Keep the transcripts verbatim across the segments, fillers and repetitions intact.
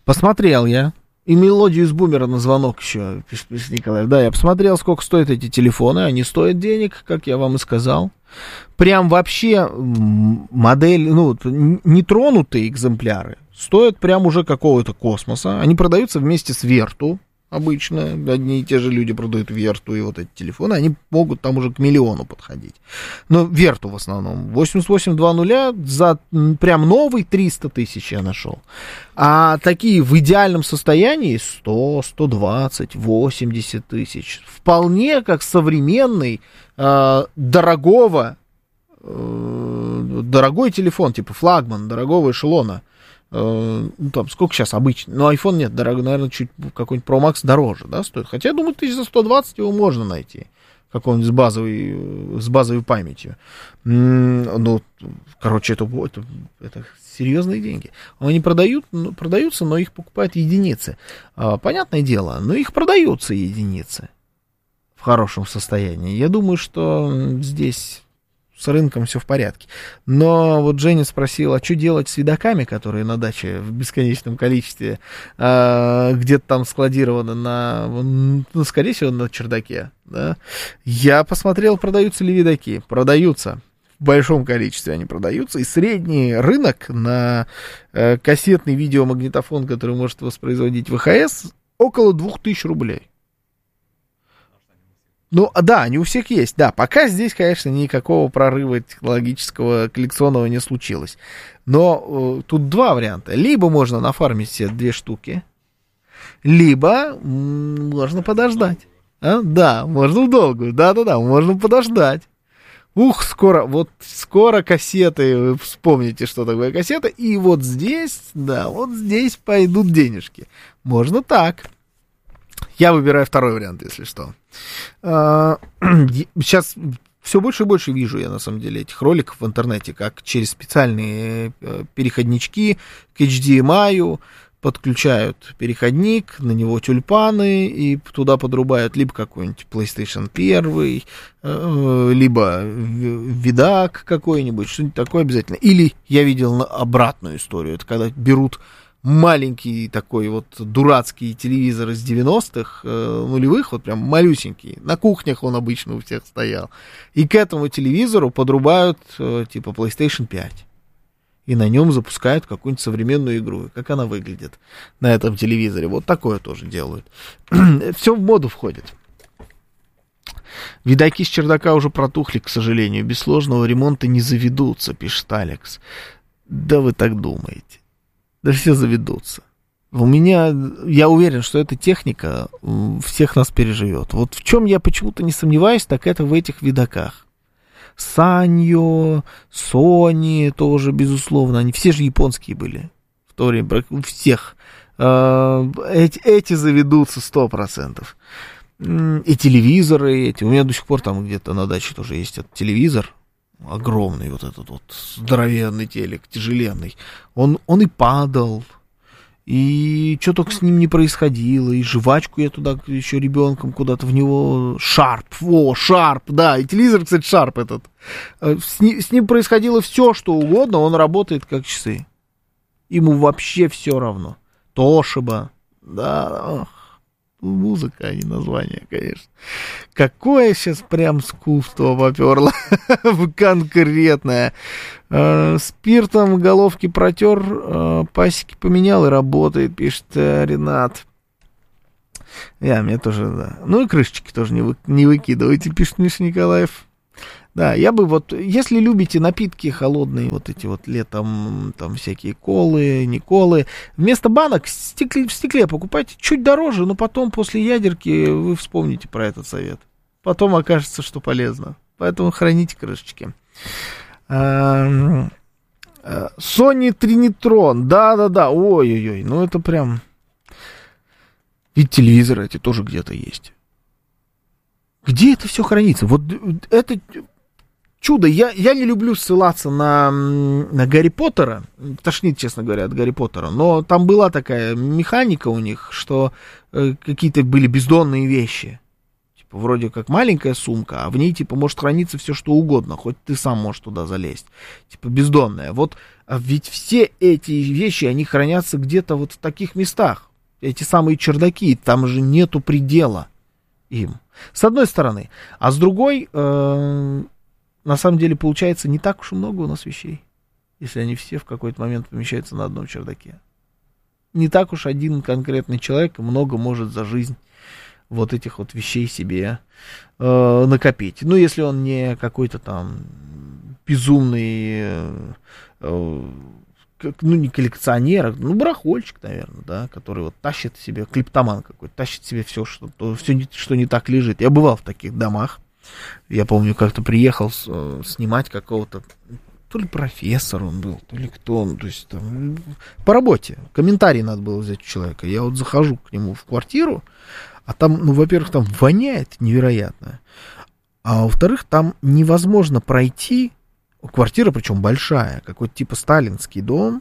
Посмотрел я. И мелодию из бумера на звонок еще, пишет, пишет Николаев. Да, я посмотрел, сколько стоят эти телефоны. Они стоят денег, как я вам и сказал. Прям вообще модель, ну, нетронутые экземпляры стоят прям уже какого-то космоса. Они продаются вместе с Верту. Обычно одни и те же люди продают Верту и вот эти телефоны, они могут там уже к миллиону подходить. Но Верту в основном. восемьдесят восемь двадцать за прям новый триста тысяч я нашел. А такие в идеальном состоянии сто, сто двадцать, восемьдесят тысяч. Вполне как современный, э, дорогого, э, дорогой телефон, типа флагман, дорогого эшелона. Ну, там, сколько сейчас обычно? Ну, iPhone нет, дорого, наверное, чуть какой-нибудь Pro Max дороже, да, стоит. Хотя, я думаю, тысяч за сто двадцать его можно найти. Какой-нибудь с базовой, с базовой памятью. Ну, короче, это, это, это серьезные деньги. Они продают, ну, продаются, но их покупают единицы. Понятное дело, но их продаются единицы в хорошем состоянии. Я думаю, что здесь... с рынком все в порядке. Но вот Женя спросил, а что делать с видаками, которые на даче в бесконечном количестве э, где-то там складированы на, ну, скорее всего, на чердаке, да? Я посмотрел, продаются ли видаки. Продаются. В большом количестве они продаются. И средний рынок на э, кассетный видеомагнитофон, который может воспроизводить вэ ха эс, около двух тысяч рублей. Ну, да, они у всех есть, да. Пока здесь, конечно, никакого прорыва технологического, коллекционного не случилось. Но э, тут два варианта. Либо можно нафармить себе две штуки, либо м- можно подождать. А? Да, можно в долгую, да-да-да, можно подождать. Ух, скоро, вот скоро кассеты, вы вспомните, что такое кассета, и вот здесь, да, вот здесь пойдут денежки. Можно так. Я выбираю второй вариант, если что. Сейчас все больше и больше вижу я, на самом деле, этих роликов в интернете, как через специальные переходнички к эйч ди эм ай подключают переходник, на него тюльпаны, и туда подрубают либо какой-нибудь PlayStation один, либо видак какой-нибудь, что-нибудь такое обязательно. Или я видел обратную историю, это когда берут маленький такой вот дурацкий телевизор из девяностых, э, нулевых, вот прям малюсенький. На кухнях он обычно у всех стоял. И к этому телевизору подрубают э, типа PlayStation пять. И на нем запускают какую-нибудь современную игру. Как она выглядит на этом телевизоре. Вот такое тоже делают. Все в моду входит. Видаки с чердака уже протухли, к сожалению. Без сложного ремонта не заведутся, пишет Алекс. Да вы так думаете. Да все заведутся. У меня, я уверен, что эта техника всех нас переживет. Вот в чем я почему-то не сомневаюсь, так это в этих видаках. Саньо, Sony тоже, безусловно, они все же японские были в то время, у всех. Эти, эти заведутся сто процентов. И телевизоры эти. У меня до сих пор там где-то на даче тоже есть этот телевизор. Огромный вот этот вот здоровенный телек, тяжеленный. Он, он и падал, и что только с ним не происходило, и жвачку я туда еще ребенком куда-то в него... Шарп, о, Шарп, да, и телевизор, кстати, Шарп этот. С ним, с ним происходило все, что угодно, он работает как часы. Ему вообще все равно. Тошиба, да, ох. Музыка, а не название, конечно. Какое сейчас прям скуфство поперло. Конкретное. Э, спиртом головки протер, э, пасеки поменял и работает, пишет э, Ренат. Я, мне тоже, да. Ну и крышечки тоже не, вы, не выкидывайте, пишет Миша Николаев. Да, я бы вот, если любите напитки холодные, вот эти вот летом, там всякие колы, не колы, вместо банок в стекле, в стекле покупайте чуть дороже, но потом после ядерки вы вспомните про этот совет. Потом окажется, что полезно. Поэтому храните крышечки. Sony Trinitron, да-да-да, ой-ой-ой, ну это прям... Ведь телевизоры эти тоже где-то есть. Где это все хранится? Вот это... Чудо, я, я не люблю ссылаться на, на Гарри Поттера, тошнит, честно говоря, от Гарри Поттера, но там была такая механика у них, что э, какие-то были бездонные вещи. Типа, вроде как маленькая сумка, а в ней, типа, может храниться все, что угодно, хоть ты сам можешь туда залезть. Типа, бездонная. Вот, а ведь все эти вещи, они хранятся где-то вот в таких местах. Эти самые чердаки, там же нету предела им. С одной стороны. А с другой, э, на самом деле, получается, не так уж и много у нас вещей, если они все в какой-то момент помещаются на одном чердаке. Не так уж один конкретный человек много может за жизнь вот этих вот вещей себе э, накопить. Ну, если он не какой-то там безумный, э, э, как, ну, не коллекционер, ну, барахольщик, наверное, да, который вот тащит себе, клиптоман какой-то, тащит себе все, что, все, что не так лежит. Я бывал в таких домах. Я помню, как-то приехал с, э, снимать какого-то, то ли профессор он был, то ли кто он, то есть там, по работе. Комментарий надо было взять у человека. Я вот захожу к нему в квартиру, а там, ну, во-первых, там воняет невероятно, а во-вторых, там невозможно пройти. Квартира, причем большая, какой-то типа сталинский дом.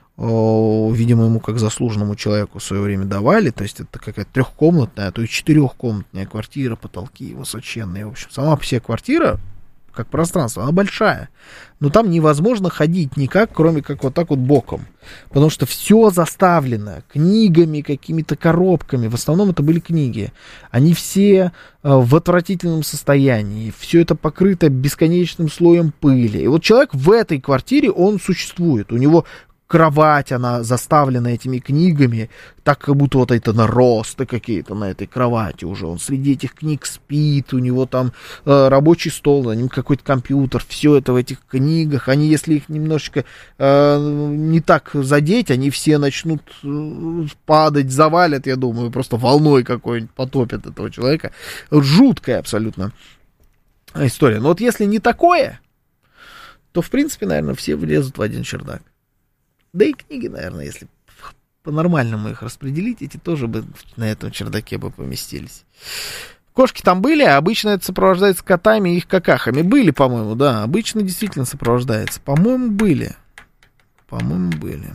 О, видимо, ему как заслуженному человеку в свое время давали. То есть это какая-то трехкомнатная, а то и четырехкомнатная квартира, потолки высоченные. В общем, сама по себе квартира, как пространство, она большая. Но там невозможно ходить никак, кроме как вот так вот боком. Потому что все заставлено книгами, какими-то коробками. В основном это были книги. Они все э, в отвратительном состоянии. Все это покрыто бесконечным слоем пыли. И вот человек в этой квартире, он существует. У него кровать, она заставлена этими книгами, так как будто вот это наросты какие-то на этой кровати уже. Он среди этих книг спит, у него там э, рабочий стол, на нем какой-то компьютер, все это в этих книгах. Они, если их немножечко э, не так задеть, они все начнут э, падать, завалят, я думаю, просто волной какой-нибудь потопят этого человека. Жуткая абсолютно история. Но вот если не такое, то, в принципе, наверное, все влезут в один чердак. Да и книги, наверное, если по-нормальному их распределить, эти тоже бы на этом чердаке бы поместились. Кошки там были, а обычно это сопровождается котами и их какахами. Были, по-моему, да, обычно действительно сопровождается. По-моему, были. По-моему, были.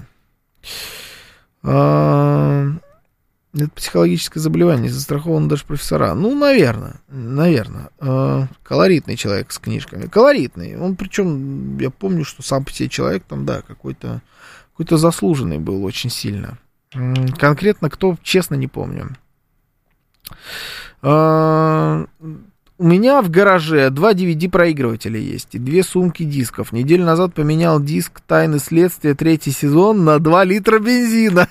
А... Это психологическое заболевание, застрахованы даже профессора. Ну, наверное, наверное. А... Колоритный человек с книжками. Колоритный. Он, причем, я помню, что сам по себе человек там, да, какой-то какой-то заслуженный был очень сильно. Конкретно кто, честно, не помню. А, у меня в гараже два ди ви ди-проигрывателя есть и две сумки дисков. Неделю назад поменял диск «Тайны следствия» третий сезон на два литра бензина.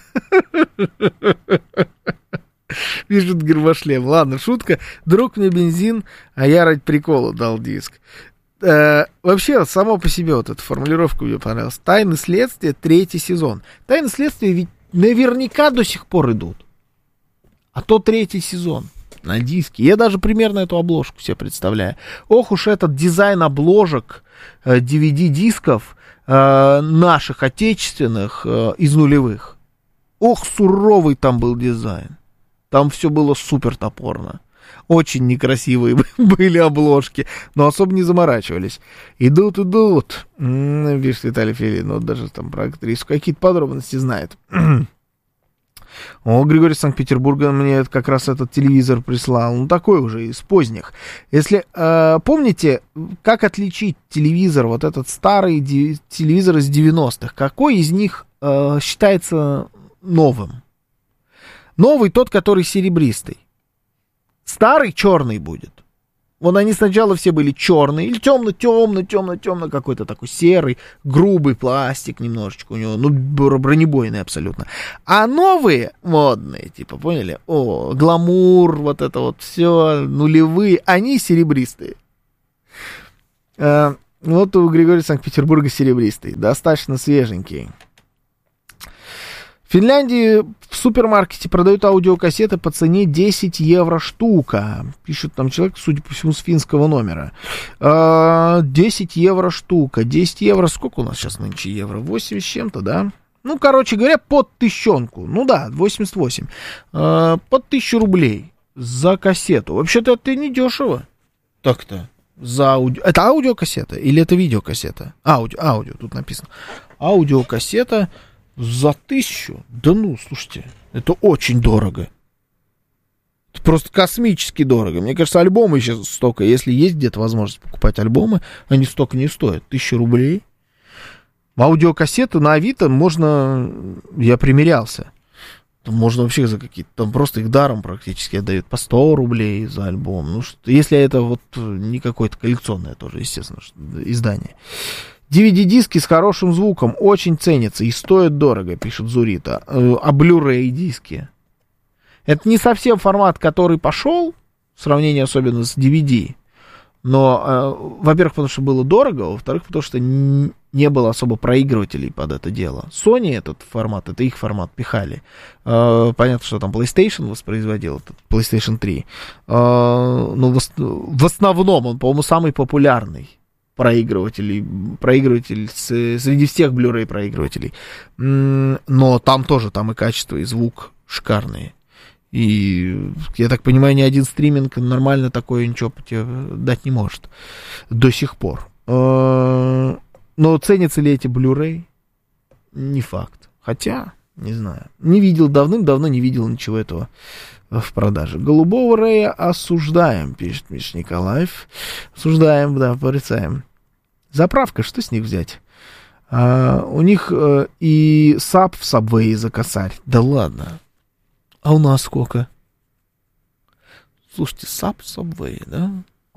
Пишет Горбашлем. Ладно, шутка. Друг мне бензин, а я ради прикола дал диск. Э, вообще, само по себе вот эта формулировка мне понравилась. «Тайны следствия» третий сезон. «Тайны следствия» ведь наверняка до сих пор идут. А то третий сезон на диске. Я даже примерно эту обложку себе представляю. Ох уж этот дизайн обложек э, ди ви ди-дисков э, наших отечественных э, из нулевых. Ох, суровый там был дизайн. Там все было супер топорно. Очень некрасивые были обложки, но особо не заморачивались. Идут, идут. Видишь, Виталий Филин, вот даже там про актрису какие-то подробности знает. О, Григорий из Санкт-Петербурга мне как раз этот телевизор прислал. Ну, такой уже, из поздних. Если э, помните, как отличить телевизор, вот этот старый ди- телевизор из девяностых, какой из них э, считается новым? Новый тот, который серебристый. Старый черный будет. Вон они сначала все были черные, или темно-темно, темно-темно, какой-то такой серый, грубый пластик немножечко у него, ну, бронебойный абсолютно. А новые, модные, типа, поняли? О, гламур, вот это вот все, нулевые, они серебристые. А, вот у Григория Санкт-Петербурга серебристый, достаточно свеженький. В Финляндии в супермаркете продают аудиокассеты по цене десять евро штука. Пишет там человек, судя по всему, с финского номера. десять евро штука. десять евро, сколько у нас сейчас нынче евро? восемь с чем-то, да? Ну, короче говоря, под тысячонку. Ну да, восемьдесят восемь. Под тысячу рублей за кассету. Вообще-то это не дешево. Так-то. За ауди... Это аудиокассета или это видеокассета? Аудио, аудио, тут написано. Аудиокассета... За тысячу? Да ну, слушайте, это очень дорого. Просто космически дорого. Мне кажется, альбомы сейчас столько, если есть где-то возможность покупать альбомы, они столько не стоят. Тысяча рублей. Аудиокассеты на Авито можно... Я примерялся. Там можно вообще за какие-то... Там просто их даром практически отдают по сто рублей за альбом. Ну, что, если это вот не какое-то коллекционное тоже, естественно, издание. ди ви ди-диски с хорошим звуком очень ценятся и стоят дорого, пишет Зурита. А Blu-ray диски? Это не совсем формат, который пошел, в сравнении особенно с ди ви ди. Но, э, во-первых, потому что было дорого, во-вторых, потому что н- не было особо проигрывателей под это дело. Sony этот формат, это их формат, пихали. Э, понятно, что там PlayStation воспроизводил, этот PlayStation три. Э, но в, в основном он, по-моему, самый популярный проигрыватель, проигрыватель с, среди всех Blu-ray проигрывателей. Но там тоже, там и качество, и звук шикарные. И, я так понимаю, ни один стриминг нормально такое ничего тебе дать не может до сих пор. Но ценятся ли эти Blu-ray? Не факт. Хотя, не знаю. Не видел, давным-давно не видел ничего этого в продаже. Голубого Рэя осуждаем, пишет Миша Николаев. Осуждаем, да, порицаем. Заправка, что с них взять? А, у них а, и саб в Subway за косарь. Да ладно. А у нас сколько? Слушайте, саб в Subway, да?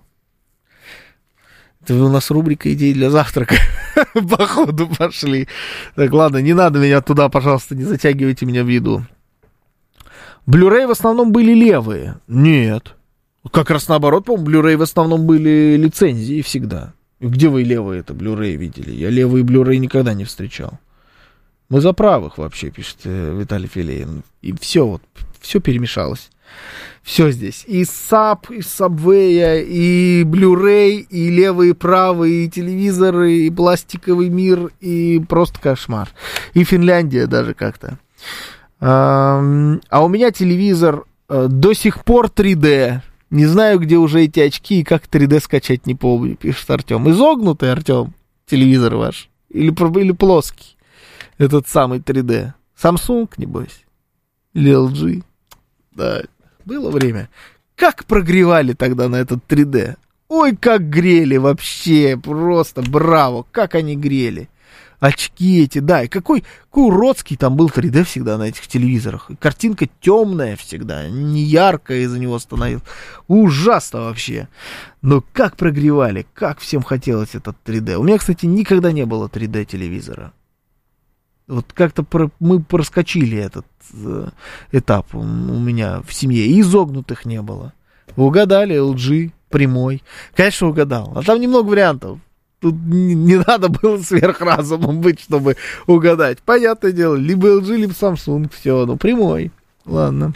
Это у нас рубрика «Идеи для завтрака». Походу пошли. Так, ладно, не надо меня туда, пожалуйста, не затягивайте меня в еду. Blu-ray в основном были левые. Нет. Как раз наоборот, по-моему, Blu-ray в основном были лицензии всегда. Где вы левые это Blu-ray видели? Я левые Blu-ray никогда не встречал. Мы за правых вообще, пишет Виталий Филеин. И все вот, все перемешалось. Все здесь. И саб, и Subway, и Blu-ray, и левые, и правые, и телевизоры, и пластиковый мир, и просто кошмар. И Финляндия даже как-то. А у меня телевизор до сих пор три дэ. Не знаю, где уже эти очки и как три дэ скачать, не помню, пишет Артем. Изогнутый, Артем, телевизор ваш? Или, или плоский? Этот самый три дэ. Samsung, небось? Или эл джи? Да, было время. Как прогревали тогда на этот три дэ? Ой, как грели вообще, просто браво, как они грели. Очки эти, да, и какой, какой уродский там был три дэ всегда на этих телевизорах. И картинка темная всегда, не яркая из-за него становилась. Ужасно вообще. Но как прогревали, как всем хотелось этот три дэ. У меня, кстати, никогда не было три дэ телевизора. Вот как-то про, мы проскочили этот э, этап у, у меня в семье. И изогнутых не было. Вы угадали, эл джи, прямой. Конечно, угадал. А там немного вариантов. Тут не, не надо было сверхразумом быть, чтобы угадать. Понятное дело, либо эл джи, либо Samsung. Все, ну прямой. Ладно.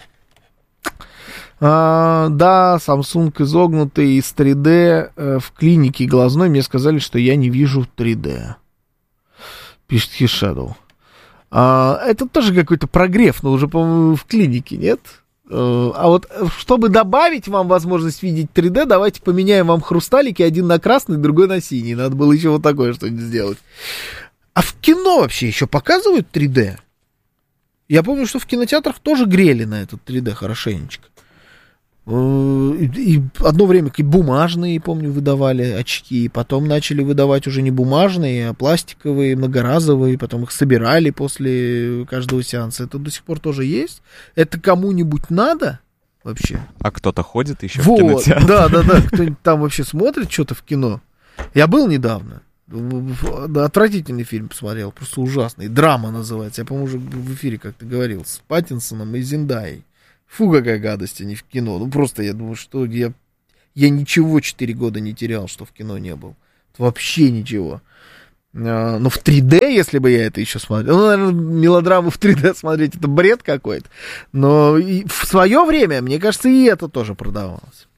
А, да, Samsung изогнутый из три дэ э, в клинике глазной. Мне сказали, что я не вижу три дэ. Пишет Хишадоу. А, это тоже какой-то прогрев, но уже, по-моему, в клинике, нет? А вот, чтобы добавить вам возможность видеть три дэ, давайте поменяем вам хрусталики, один на красный, другой на синий. Надо было еще вот такое что-нибудь сделать. А в кино вообще еще показывают три дэ? Я помню, что в кинотеатрах тоже грели на этот три дэ хорошенечко. И одно время и бумажные, помню, выдавали очки, потом начали выдавать уже не бумажные, а пластиковые, многоразовые, потом их собирали после каждого сеанса. Это до сих пор тоже есть? Это кому-нибудь надо вообще? А кто-то ходит еще вот, в кинотеатр? Да, да, да, кто-нибудь там вообще смотрит что-то в кино? Я был недавно, отвратительный фильм посмотрел, просто ужасный, «Драма» называется, я, по-моему, уже в эфире как-то говорил, с Паттинсоном и Зендаей. Фу, какая гадость, а не в кино. Ну, просто я думаю, что я, я ничего четыре года не терял, что в кино не был. Вообще ничего. А, но в три дэ, если бы я это еще смотрел, ну, наверное, мелодраму в три дэ смотреть, это бред какой-то. Но и в свое время, мне кажется, и это тоже продавалось.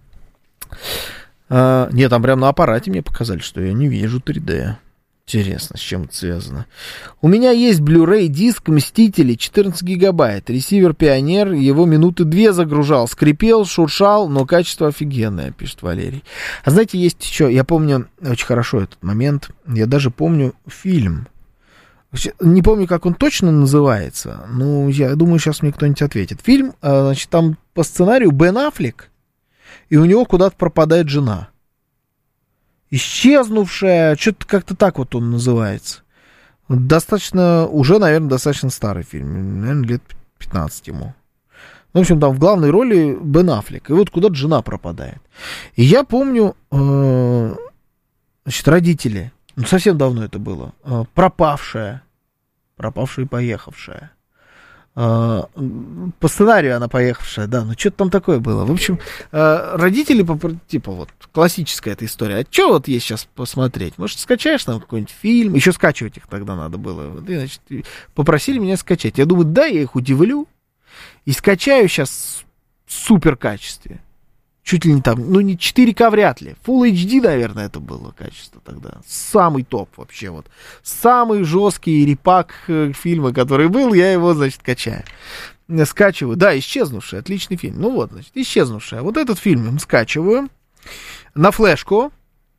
А, нет, там прям на аппарате мне показали, что я не вижу три дэ. Интересно, с чем это связано. У меня есть Blu-ray диск «Мстители» четырнадцать гигабайт. Ресивер «Пионер», его минуты две загружал. Скрипел, шуршал, но качество офигенное, пишет Валерий. А знаете, есть еще, я помню очень хорошо этот момент. Я даже помню фильм Не помню, как он точно называется, но я думаю, сейчас мне кто-нибудь ответит. Фильм, значит, там по сценарию Бен Аффлек, и у него куда-то пропадает жена. Исчезнувшая, что-то как-то так вот он называется. Достаточно, уже, наверное, достаточно старый фильм, наверное, лет пятнадцать ему. В общем, там в главной роли Бен Аффлек, и вот куда-то жена пропадает. И я помню, э, значит, родители, ну, совсем давно это было, э, пропавшая, пропавшая и поехавшая. По сценарию она поехавшая, да, ну что-то там такое было. В общем, родители, типа вот, классическая эта история. А что вот есть сейчас посмотреть? Может, скачаешь там какой-нибудь фильм? Еще скачивать их тогда надо было. И, значит, попросили меня скачать. Я думаю, да, я их удивлю. И скачаю сейчас в супер качестве. Чуть ли не там, ну не четыре ка вряд ли. Full эйч ди, наверное, это было качество тогда. Самый топ вообще вот. Самый жесткий репак фильма, который был, я его, значит, качаю. Скачиваю. Да, «Исчезнувшая», отличный фильм. Ну вот, значит, «Исчезнувшая». Вот этот фильм скачиваю на флешку.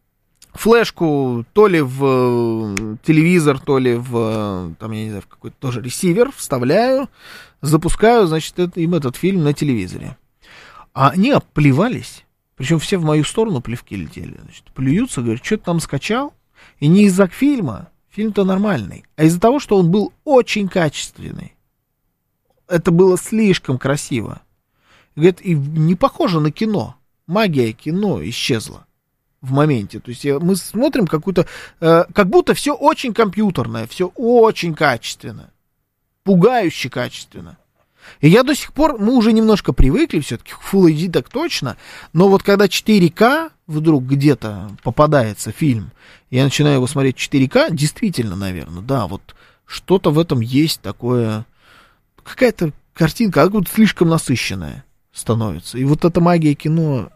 Флешку то ли в телевизор, то ли в, там, я не знаю, в какой-то тоже ресивер вставляю. Запускаю, значит, это, им этот фильм на телевизоре. А они оплевались, причем все в мою сторону плевки летели, значит, плюются, говорят, что ты там скачал? И не из-за фильма, фильм-то нормальный, а из-за того, что он был очень качественный. Это было слишком красиво. Говорят, и не похоже на кино, магия кино исчезла в моменте. То есть мы смотрим какую-то, э, как будто все очень компьютерное, все очень качественно, пугающе качественно. И я до сих пор, мы уже немножко привыкли все-таки, к Full эйч ди так точно, но вот когда четыре ка вдруг где-то попадается фильм, я начинаю его смотреть в четыре ка, действительно, наверное, да, вот что-то в этом есть такое, какая-то картинка, как будто слишком насыщенная становится. И вот эта магия кино,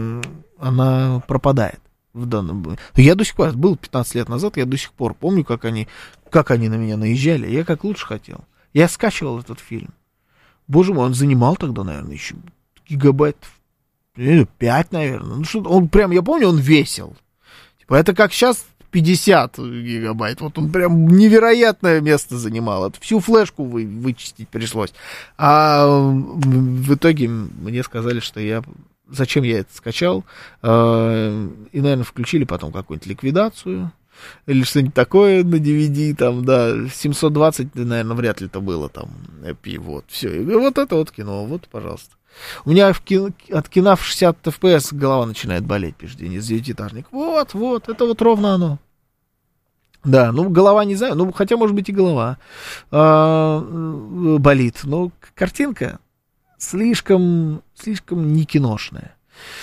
она пропадает в данном... Я до сих пор, был пятнадцать лет назад, я до сих пор помню, как они, как они на меня наезжали, я как лучше хотел. Я скачивал этот фильм. Боже мой, он занимал тогда, наверное, еще гигабайт пять, наверное. Ну, что он прям, я помню, он весил. Типа, это как сейчас пятьдесят гигабайт. Вот он прям невероятное место занимал. Это всю флешку вы, вычистить пришлось. А в итоге мне сказали, что я... Зачем я это скачал? И, наверное, включили потом какую-нибудь ликвидацию. Или что-нибудь такое на ди ви ди, там, да, семьсот двадцать, наверное, вряд ли это было, там, эпи, вот, все, и вот это вот кино, вот, пожалуйста. У меня в кино, от кино в шестьдесят эф пи эс голова начинает болеть, пишет Денис Девятиэтажник. Вот, вот, это вот ровно оно. Да, ну, голова, не знаю, ну, хотя, может быть, и голова а, болит, но картинка слишком, слишком не киношная.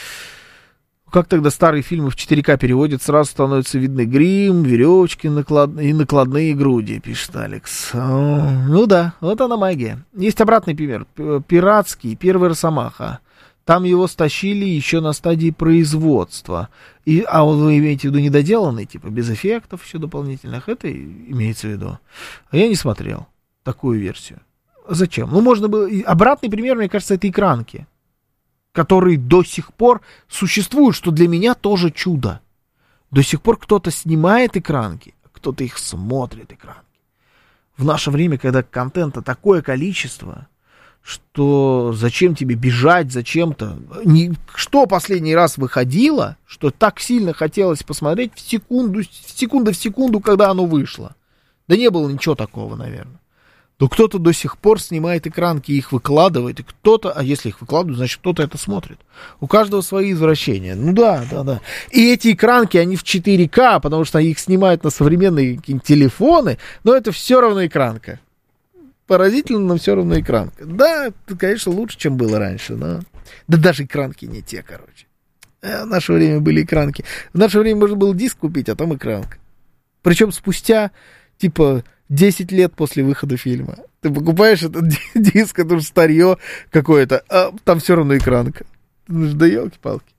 Как тогда старые фильмы в четыре ка переводят, сразу становится видны грим, веревочки наклад... и накладные груди, пишет Алекс. Ну да, вот она магия. Есть обратный пример. Пиратский, первый Росомаха. Там его стащили еще на стадии производства. И, а вы имеете в виду недоделанный, типа без эффектов еще дополнительных? Это имеется в виду. А я не смотрел такую версию. Зачем? Ну, можно было... Обратный пример, мне кажется, это экранки, которые до сих пор существуют, что для меня тоже чудо. До сих пор кто-то снимает экранки, а кто-то их смотрит, экранки. В наше время, когда контента такое количество, что зачем тебе бежать зачем-то? Не, что последний раз выходило, что так сильно хотелось посмотреть в секунду, секунда в секунду, когда оно вышло? Да не было ничего такого, наверное. То кто-то до сих пор снимает экранки и их выкладывает, и кто-то, а если их выкладывают, значит, кто-то это смотрит. У каждого свои извращения. Ну да, да, да. И эти экранки, они в четыре ка, потому что их снимают на современные какие-нибудь телефоны, но это все равно экранка. Поразительно, но все равно экранка. Да, это, конечно, лучше, чем было раньше, но... Да даже экранки не те, короче. В наше время были экранки. В наше время можно было диск купить, а там экранка. Причем спустя, типа... десять лет после выхода фильма. Ты покупаешь этот диск, это уже старье какое-то, а там все равно экранка. Да елки-палки.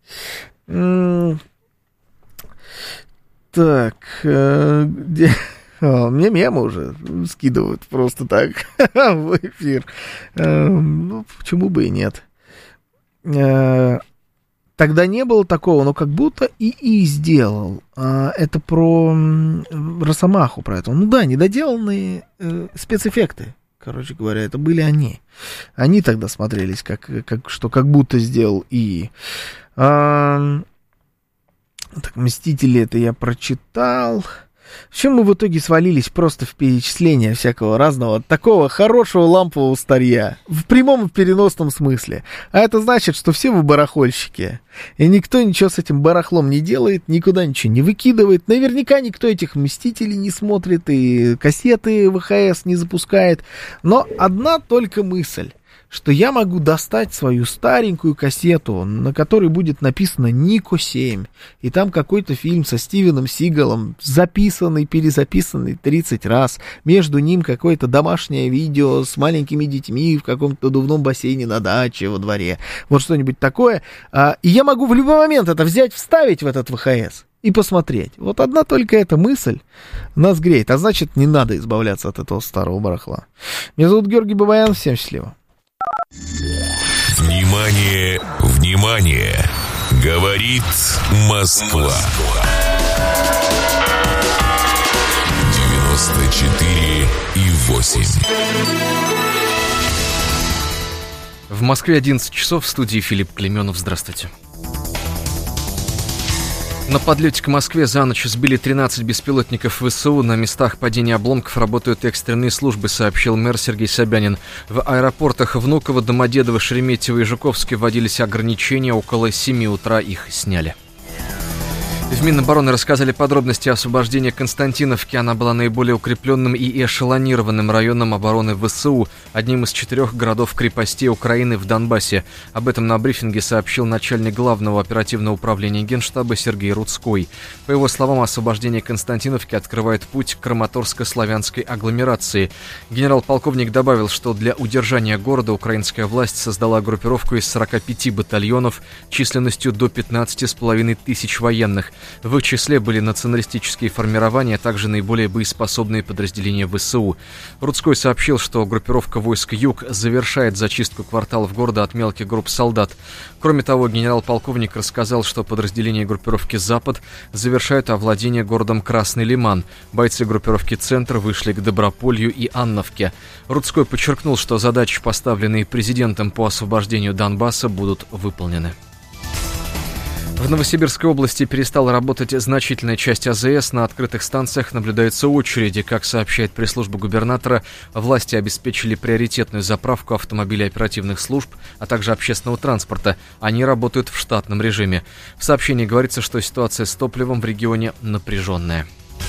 Так. Где... О, мне мемы уже скидывают просто так в эфир. Ну, почему бы и нет. Тогда не было такого, но как будто ИИ сделал. Это про Росомаху, про это. Ну да, недоделанные э, спецэффекты, короче говоря, это были они. Они тогда смотрелись, как, как, что как будто сделал ИИ. А, так, «Мстители» это я прочитал. В чем мы в итоге свалились просто в перечисление всякого разного, такого хорошего лампового старья, в прямом и в переносном смысле. А это значит, что все вы барахольщики, и никто ничего с этим барахлом не делает, никуда ничего не выкидывает. Наверняка никто этих «Мстителей» не смотрит, и кассеты ВХС не запускает. Но одна только мысль, что я могу достать свою старенькую кассету, на которой будет написано «Нико семь», и там какой-то фильм со Стивеном Сигалом, записанный, перезаписанный тридцать раз, между ним какое-то домашнее видео с маленькими детьми в каком-то надувном бассейне на даче во дворе, вот что-нибудь такое, и я могу в любой момент это взять, вставить в этот ВХС и посмотреть. Вот одна только эта мысль нас греет, а значит, не надо избавляться от этого старого барахла. Меня зовут Георгий Бабаян, всем счастливо. Внимание, внимание! Говорит Москва. девяносто четыре и восемь. В Москве одиннадцать часов, в студии Филипп Клеменов. Здравствуйте. На подлете к Москве за ночь сбили тринадцать беспилотников ВСУ. На местах падения обломков работают экстренные службы, сообщил мэр Сергей Собянин. В аэропортах Внуково, Домодедово, Шереметьево и Жуковске вводились ограничения. Около семи утра их сняли. В Минобороны рассказали подробности освобождения Константиновки. Она была наиболее укрепленным и эшелонированным районом обороны ВСУ, одним из четырех городов-крепостей Украины в Донбассе. Об этом на брифинге сообщил начальник главного оперативного управления Генштаба Сергей Рудской. По его словам, освобождение Константиновки открывает путь к краматорско-славянской агломерации. Генерал-полковник добавил, что для удержания города украинская власть создала группировку из сорока пяти батальонов численностью до пятнадцати с половиной тысяч военных. В их числе были националистические формирования, а также наиболее боеспособные подразделения ВСУ. Рудской сообщил, что группировка войск «Юг» завершает зачистку кварталов города от мелких групп солдат. Кроме того, генерал-полковник рассказал, что подразделения группировки «Запад» завершают овладение городом Красный Лиман. Бойцы группировки «Центр» вышли к Доброполью и Анновке. Рудской подчеркнул, что задачи, поставленные президентом по освобождению Донбасса, будут выполнены. В Новосибирской области перестала работать значительная часть АЗС. На открытых станциях наблюдаются очереди. Как сообщает пресс-служба губернатора, власти обеспечили приоритетную заправку автомобилей оперативных служб, а также общественного транспорта. Они работают в штатном режиме. В сообщении говорится, что ситуация с топливом в регионе напряженная.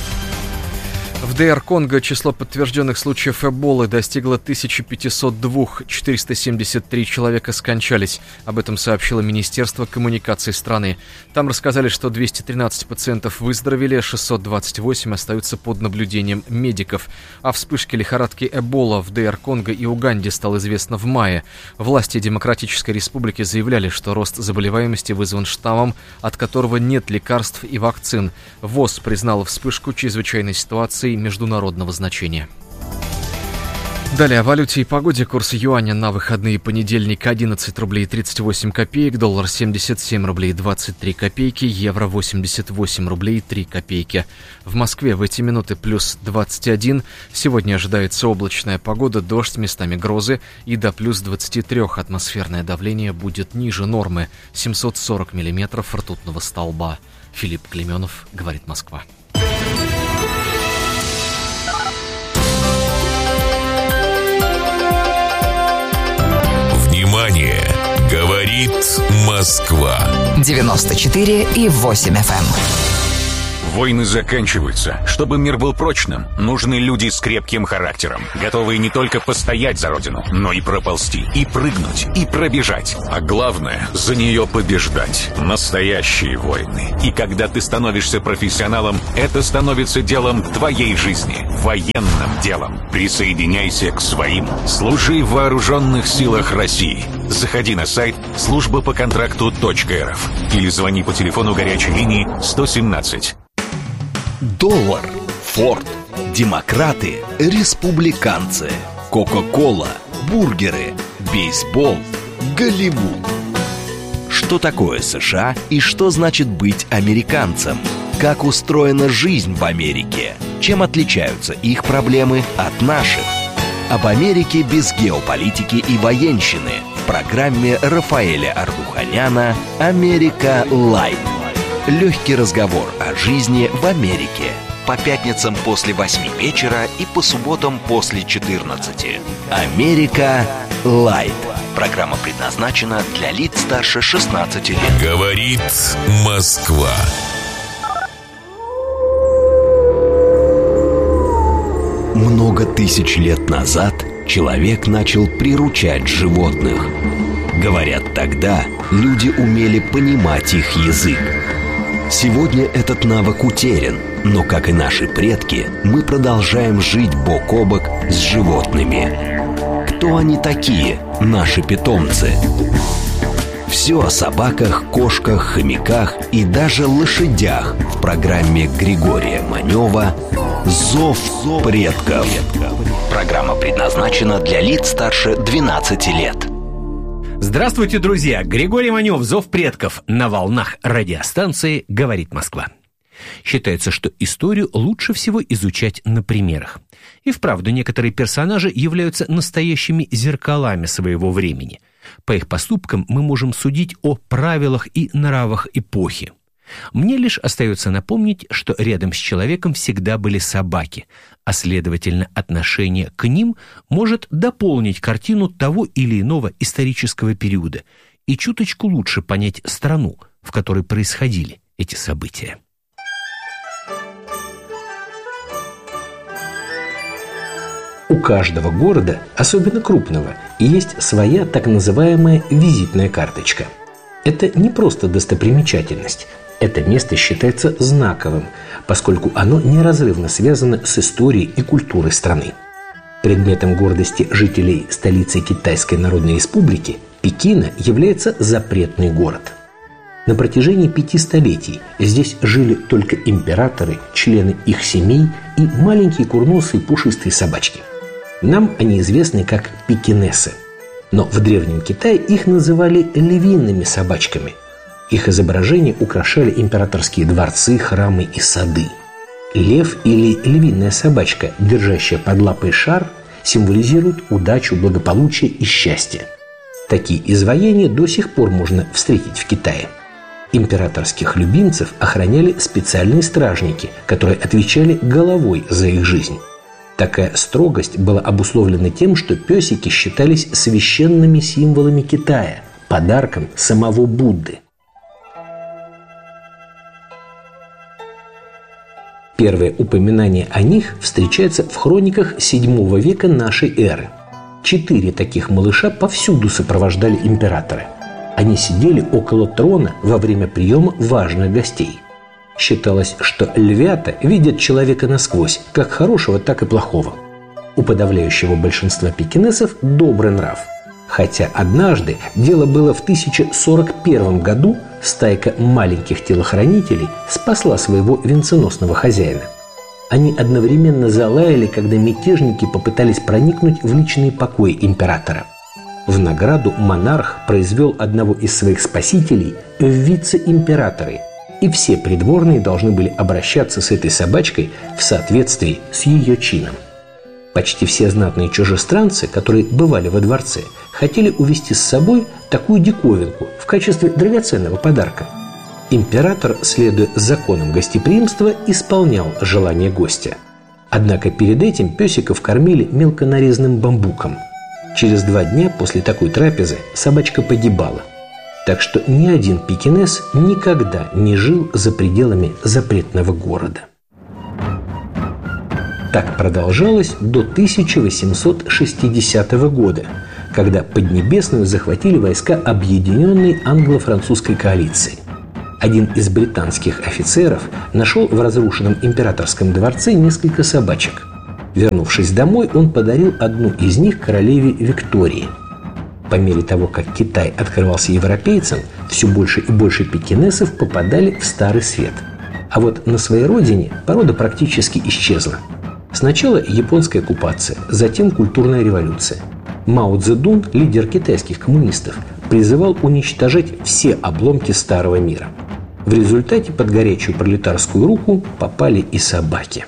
В ДР Конго число подтвержденных случаев Эболы достигло тысяча пятьсот два, четыреста семьдесят три человека скончались. Об этом сообщило Министерство коммуникаций страны. Там рассказали, что двести тринадцать пациентов выздоровели, шестьсот двадцать восемь остаются под наблюдением медиков. О вспышке лихорадки Эбола в ДР Конго и Уганде стало известно в мае. Власти Демократической Республики заявляли, что рост заболеваемости вызван штаммом, от которого нет лекарств и вакцин. ВОЗ признала вспышку чрезвычайной ситуации международного значения. Далее о валюте и погоде. Курс юаня на выходные: понедельник одиннадцать рублей тридцать восемь копеек, доллар семьдесят семь рублей двадцать три копейки, евро восемьдесят восемь рублей три копейки. В Москве в эти минуты плюс двадцать один. Сегодня ожидается облачная погода, дождь, местами грозы, и до плюс двадцати трёх. Атмосферное давление будет ниже нормы, семьсот сорок миллиметров ртутного столба. Филипп Клеменов, говорит Москва. Внимание! Говорит Москва. девяносто четыре и восемь эф эм. Войны заканчиваются. Чтобы мир был прочным, нужны люди с крепким характером, готовые не только постоять за родину, но и проползти, и прыгнуть, и пробежать. А главное, за нее побеждать. Настоящие войны. И когда ты становишься профессионалом, это становится делом твоей жизни, военным делом. Присоединяйся к своим. Служи в вооруженных силах России. Заходи на сайт служба по контракту точка эр эф или звони по телефону горячей линии сто семнадцать. Доллар, Форд, демократы, республиканцы, Кока-кола, бургеры, бейсбол, Голливуд. Что такое США и что значит быть американцем? Как устроена жизнь в Америке? Чем отличаются их проблемы от наших? Об Америке без геополитики и военщины в программе Рафаэля Ардуханяна «Америка Лайт». Легкий разговор о жизни в Америке. По пятницам после восьми вечера и по субботам после четырнадцати. «Америка Лайт». Программа предназначена для лиц старше шестнадцати лет. Говорит Москва. Много тысяч лет назад человек начал приручать животных. Говорят, тогда люди умели понимать их язык. Сегодня этот навык утерян, но, как и наши предки, мы продолжаем жить бок о бок с животными. Кто они такие, наши питомцы? Все о собаках, кошках, хомяках и даже лошадях в программе Григория Манева «Зов предков». Программа предназначена для лиц старше двенадцати лет. Здравствуйте, друзья! Григорий Манев, «Зов предков» на волнах радиостанции «Говорит Москва». Считается, что историю лучше всего изучать на примерах. И вправду, некоторые персонажи являются настоящими зеркалами своего времени. По их поступкам мы можем судить о правилах и нравах эпохи. Мне лишь остается напомнить, что рядом с человеком всегда были собаки, а следовательно, отношение к ним может дополнить картину того или иного исторического периода и чуточку лучше понять страну, в которой происходили эти события. У каждого города, особенно крупного, есть своя так называемая визитная карточка. Это не просто достопримечательность. Это место считается знаковым, поскольку оно неразрывно связано с историей и культурой страны. Предметом гордости жителей столицы Китайской Народной Республики, Пекина, является запретный город. На протяжении пяти столетий здесь жили только императоры, члены их семей и маленькие курносые пушистые собачки. Нам они известны как пекинесы. Но в Древнем Китае их называли львиными собачками. Их изображения украшали императорские дворцы, храмы и сады. Лев или львиная собачка, держащая под лапой шар, символизирует удачу, благополучие и счастье. Такие изваяния до сих пор можно встретить в Китае. Императорских любимцев охраняли специальные стражники, которые отвечали головой за их жизнь. Такая строгость была обусловлена тем, что песики считались священными символами Китая, подарком самого Будды. Первое упоминание о них встречается в хрониках седьмого века нашей эры. Четыре таких малыша повсюду сопровождали императора. Они сидели около трона во время приема важных гостей. Считалось, что львята видят человека насквозь, как хорошего, так и плохого. У подавляющего большинства пекинесов добрый нрав. Хотя однажды, дело было в тысяча сорок первом году, стайка маленьких телохранителей спасла своего венценосного хозяина. Они одновременно залаяли, когда мятежники попытались проникнуть в личные покои императора. В награду монарх произвел одного из своих спасителей в вице-императоры, и все придворные должны были обращаться с этой собачкой в соответствии с ее чином. Почти все знатные чужестранцы, которые бывали во дворце, хотели увезти с собой такую диковинку в качестве драгоценного подарка. Император, следуя законам гостеприимства, исполнял желание гостя. Однако перед этим песиков кормили мелко нарезанным бамбуком. Через два дня после такой трапезы собачка погибала. Так что ни один пекинес никогда не жил за пределами запретного города. Так продолжалось до тысяча восемьсот шестидесятого года, когда Поднебесную захватили войска объединенной англо-французской коалиции. Один из британских офицеров нашел в разрушенном императорском дворце несколько собачек. Вернувшись домой, он подарил одну из них королеве Виктории. По мере того, как Китай открывался европейцам, все больше и больше пекинесов попадали в Старый Свет. А вот на своей родине порода практически исчезла. Сначала японская оккупация, затем культурная революция. Мао Цзэдун, лидер китайских коммунистов, призывал уничтожать все обломки старого мира. В результате под горячую пролетарскую руку попали и собаки.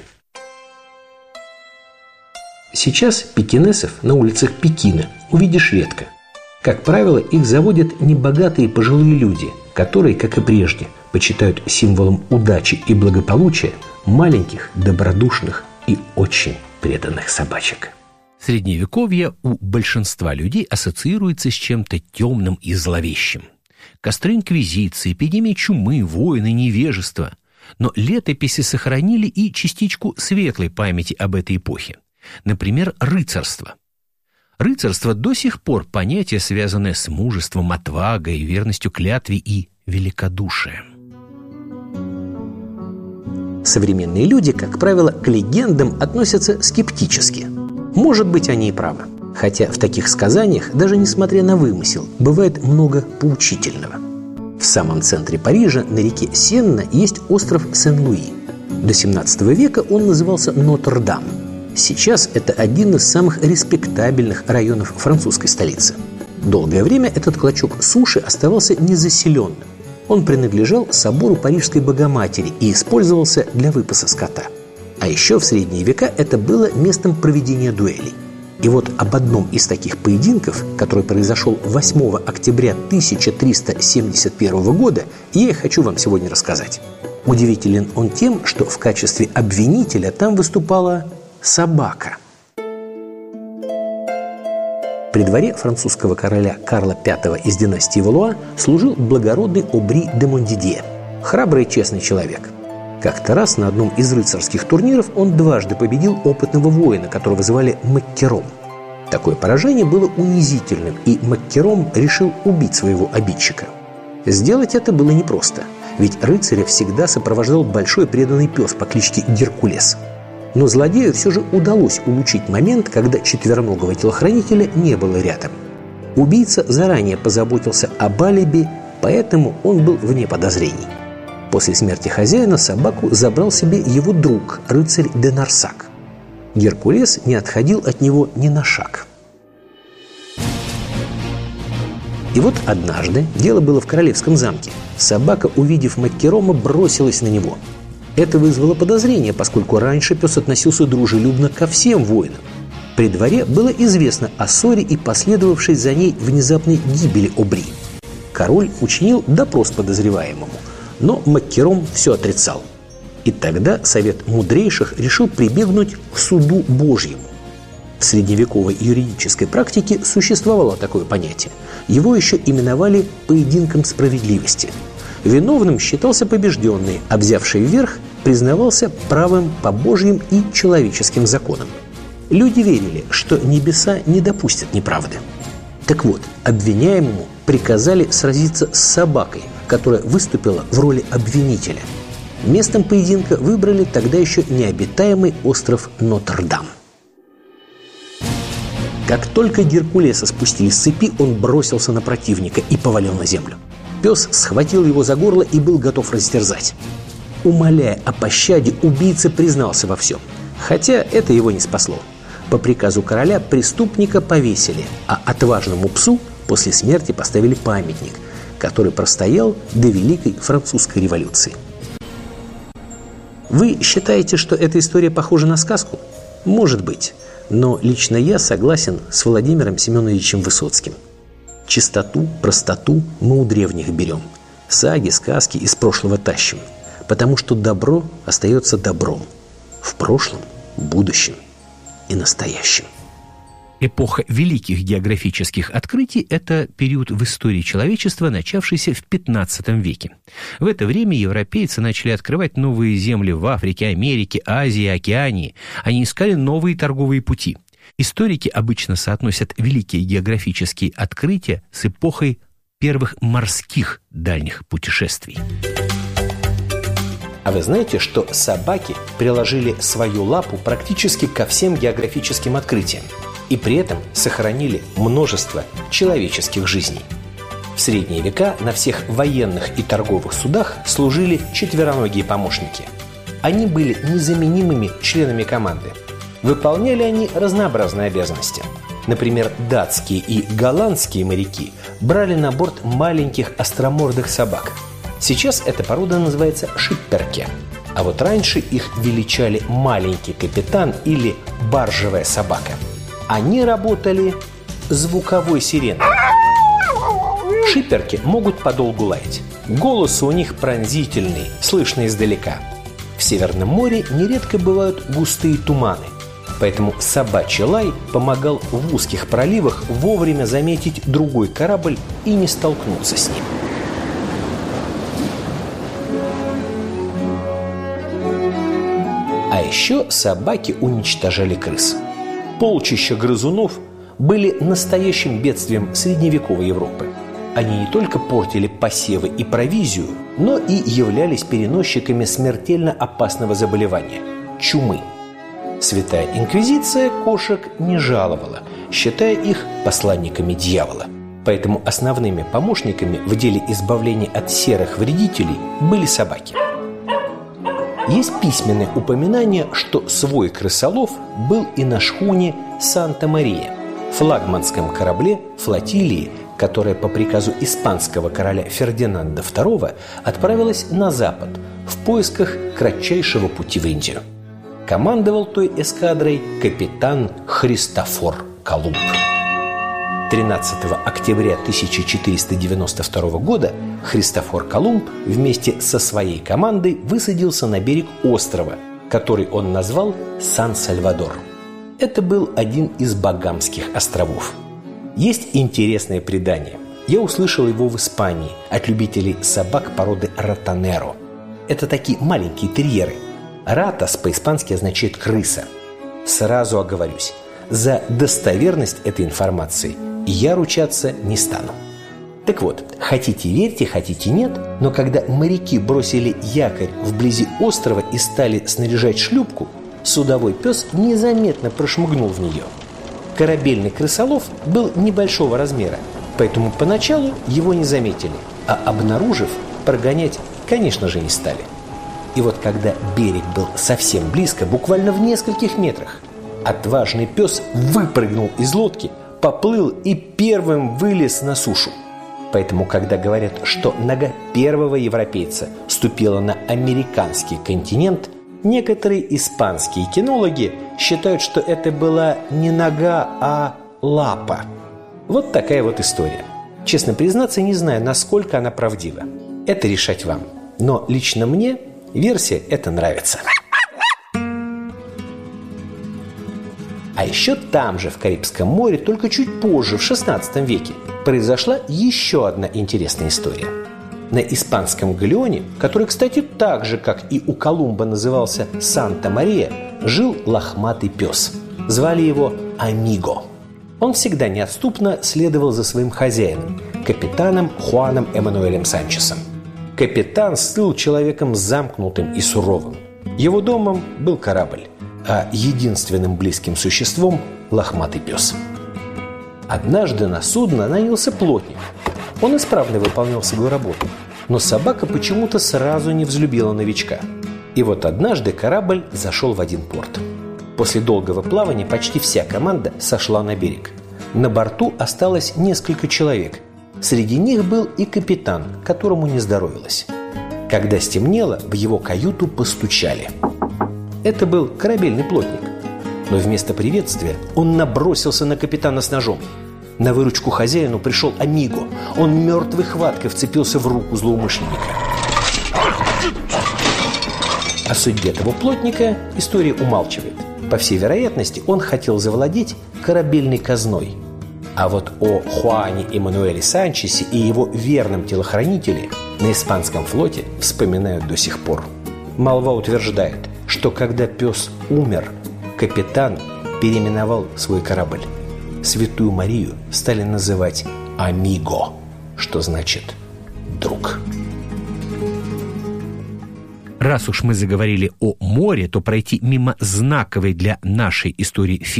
Сейчас пекинесов на улицах Пекина увидишь редко. Как правило, их заводят небогатые пожилые люди, которые, как и прежде, почитают символом удачи и благополучия маленьких, добродушных и очень преданных собачек. Средневековье у большинства людей ассоциируется с чем-то темным и зловещим. Костры инквизиции, эпидемия чумы, войны, невежество. Но летописи сохранили и частичку светлой памяти об этой эпохе. Например, рыцарство. Рыцарство до сих пор понятие, связанное с мужеством, отвагой, верностью клятве и великодушием. Современные люди, как правило, к легендам относятся скептически. Может быть, они и правы. Хотя в таких сказаниях, даже несмотря на вымысел, бывает много поучительного. В самом центре Парижа на реке Сенна есть остров Сен-Луи. До семнадцатого века он назывался Нотр-Дам. Сейчас это один из самых респектабельных районов французской столицы. Долгое время этот клочок суши оставался незаселенным. Он принадлежал собору Парижской Богоматери и использовался для выпаса скота. А еще в средние века это было местом проведения дуэлей. И вот об одном из таких поединков, который произошел восьмого октября тысяча триста семьдесят первого года, я и хочу вам сегодня рассказать. Удивителен он тем, что в качестве обвинителя там выступала собака. При дворе французского короля Карла Пятого из династии Валуа служил благородный Обри де Мондидье, храбрый и честный человек. Как-то раз на одном из рыцарских турниров он дважды победил опытного воина, которого звали Маккером. Такое поражение было унизительным, и Маккером решил убить своего обидчика. Сделать это было непросто, ведь рыцаря всегда сопровождал большой преданный пес по кличке Геркулес. Но злодею все же удалось улучшить момент, когда четвероногого телохранителя не было рядом. Убийца заранее позаботился об алиби, поэтому он был вне подозрений. После смерти хозяина собаку забрал себе его друг, рыцарь де Нарсак. Геркулес не отходил от него ни на шаг. И вот однажды, дело было в королевском замке, собака, увидев Маккерома, бросилась на него. Это вызвало подозрение, поскольку раньше пес относился дружелюбно ко всем воинам. При дворе было известно о ссоре и последовавшей за ней внезапной гибели Обри. Король учинил допрос подозреваемому, но Маккером все отрицал. И тогда Совет мудрейших решил прибегнуть к суду Божьему. В средневековой юридической практике существовало такое понятие. Его еще именовали «поединком справедливости». Виновным считался побежденный, а взявший верх признавался правым по Божьим и человеческим законам. Люди верили, что небеса не допустят неправды. Так вот, обвиняемому приказали сразиться с собакой, которая выступила в роли обвинителя. Местом поединка выбрали тогда еще необитаемый остров Нотр-Дам. Как только Геркулеса спустили с цепи, он бросился на противника и повалил на землю. Пес схватил его за горло и был готов растерзать. Умоляя о пощаде, убийца признался во всем. Хотя это его не спасло. По приказу короля преступника повесили, а отважному псу после смерти поставили памятник, который простоял до Великой Французской революции. Вы считаете, что эта история похожа на сказку? Может быть, но лично я согласен с Владимиром Семеновичем Высоцким. Чистоту, простоту мы у древних берем. Саги, сказки из прошлого тащим. Потому что добро остается добром. В прошлом, будущем и настоящем. Эпоха великих географических открытий – это период в истории человечества, начавшийся в пятнадцатом веке. В это время европейцы начали открывать новые земли в Африке, Америке, Азии, Океании. Они искали новые торговые пути. Историки обычно соотносят великие географические открытия с эпохой первых морских дальних путешествий. А вы знаете, что собаки приложили свою лапу практически ко всем географическим открытиям и при этом сохранили множество человеческих жизней? В средние века на всех военных и торговых судах служили четвероногие помощники. Они были незаменимыми членами команды. Выполняли они разнообразные обязанности. Например, датские и голландские моряки брали на борт маленьких остромордых собак. Сейчас эта порода называется шипперке. А вот раньше их величали маленький капитан или баржевая собака. Они работали звуковой сиреной. Шипперки могут подолгу лаять. Голос у них пронзительный, слышно издалека. В Северном море нередко бывают густые туманы. Поэтому собачий лай помогал в узких проливах вовремя заметить другой корабль и не столкнуться с ним. А еще собаки уничтожали крыс. Полчища грызунов были настоящим бедствием средневековой Европы. Они не только портили посевы и провизию, но и являлись переносчиками смертельно опасного заболевания – чумы. Святая Инквизиция кошек не жаловала, считая их посланниками дьявола. Поэтому основными помощниками в деле избавления от серых вредителей были собаки. Есть письменное упоминание, что свой крысолов был и на шхуне «Санта-Мария», флагманском корабле флотилии, которая по приказу испанского короля Фердинанда второго отправилась на запад в поисках кратчайшего пути в Индию. Командовал той эскадрой капитан Христофор Колумб. тринадцатого октября тысяча четыреста девяносто второго года Христофор Колумб вместе со своей командой высадился на берег острова, который он назвал Сан-Сальвадор. Это был один из Багамских островов. Есть интересное предание. Я услышал его в Испании от любителей собак породы ротанеро. Это такие маленькие терьеры. Ратас по-испански означает «крыса». Сразу оговорюсь, за достоверность этой информации я ручаться не стану. Так вот, хотите верьте, хотите нет, но когда моряки бросили якорь вблизи острова и стали снаряжать шлюпку, судовой пес незаметно прошмыгнул в нее. Корабельный крысолов был небольшого размера, поэтому поначалу его не заметили, а обнаружив, прогонять, конечно же, не стали. И вот когда берег был совсем близко, буквально в нескольких метрах, отважный пес выпрыгнул из лодки, поплыл и первым вылез на сушу. Поэтому, когда говорят, что нога первого европейца ступила на американский континент, некоторые испанские кинологи считают, что это была не нога, а лапа. Вот такая вот история. Честно признаться, не знаю, насколько она правдива. Это решать вам. Но лично мне версия эта нравится. А еще там же, в Карибском море, только чуть позже, в шестнадцатом веке, произошла еще одна интересная история. На испанском галеоне, который, кстати, так же, как и у Колумба назывался Санта-Мария, жил лохматый пес. Звали его Амиго. Он всегда неотступно следовал за своим хозяином, капитаном Хуаном Эммануэлем Санчесом. Капитан был человеком замкнутым и суровым. Его домом был корабль, а единственным близким существом – лохматый пес. Однажды на судно нанялся плотник. Он исправно выполнял свою работу, но собака почему-то сразу не взлюбила новичка. И вот однажды корабль зашел в один порт. После долгого плавания почти вся команда сошла на берег. На борту осталось несколько человек. Среди них был и капитан, которому не здоровилось. Когда стемнело, в его каюту постучали. Это был корабельный плотник. Но вместо приветствия он набросился на капитана с ножом. На выручку хозяину пришел Амиго. Он мертвой хваткой вцепился в руку злоумышленника. О судьбе того плотника история умалчивает. По всей вероятности, он хотел завладеть корабельной казной. А вот о Хуане Эммануэле Санчесе и его верном телохранителе на испанском флоте вспоминают до сих пор. Молва утверждает, что когда пес умер, капитан переименовал свой корабль. Святую Марию стали называть Амиго, что значит «друг». Раз уж мы заговорили о море, то пройти мимо знаковой для нашей истории